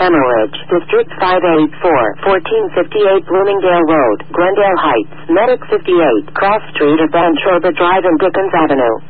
Hemorrhage, District 584, 1458 Bloomingdale Road, Glendale Heights, Medic 58, Cross Street or Van Troba Drive and Dickens Avenue.